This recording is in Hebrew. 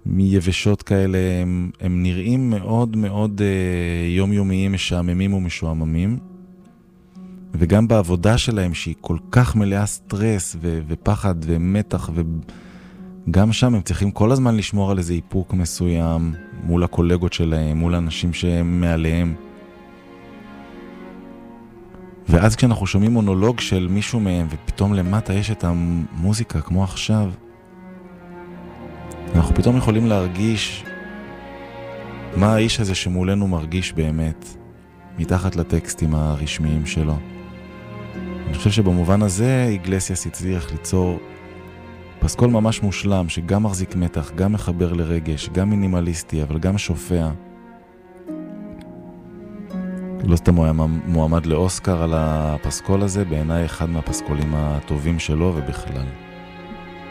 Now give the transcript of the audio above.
מיבשות כאלה, הם נראים מאוד מאוד יומיומיים, משעממים ומשועממים. וגם בעבודה שלהם, שהיא כל כך מלאה סטרס ופחד ומתח, וגם שם הם צריכים כל הזמן לשמור על איזה איפוק מסוים, מול הקולגות שלהם, מול האנשים שהם מעליהם. ואז כשאנחנו שומעים מונולוג של מישהו מהם, ופתאום למטה יש את המוזיקה, כמו עכשיו, אנחנו פתאום יכולים להרגיש מה האיש הזה שמולנו מרגיש באמת, מתחת לטקסטים הרשמיים שלו. אני חושב שבמובן הזה איגלסיאס הצליח ליצור פסקול ממש מושלם, שגם מחזיק מתח, גם מחבר לרגש, גם מינימליסטי, אבל גם שופע. לא סתם הוא היה מועמד לאוסקר על הפסקול הזה, בעיניי אחד מהפסקולים הטובים שלו ובכלל.